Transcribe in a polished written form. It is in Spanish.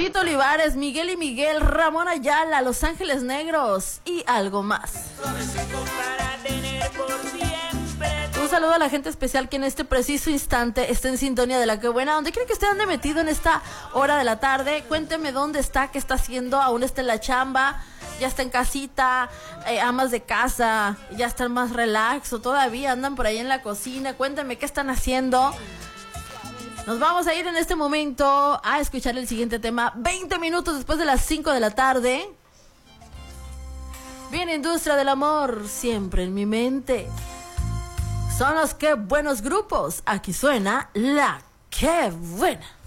Fito Olivares, Miguel y Miguel, Ramón Ayala, Los Ángeles Negros y algo más. Un saludo a la gente especial que en este preciso instante está en sintonía de La Que Buena. ¿Dónde creen que usted ande metido en esta hora de la tarde? Cuénteme dónde está, qué está haciendo, aún está en la chamba, ya está en casita, amas de casa, ya están más relax o todavía andan por ahí en la cocina. Cuéntame qué están haciendo. Nos vamos a ir en este momento a escuchar el siguiente tema, 20 minutos después de las 5 de la tarde. Viene Industria del Amor, siempre en mi mente. Son los Que Buenos grupos. Aquí suena La Que Buena.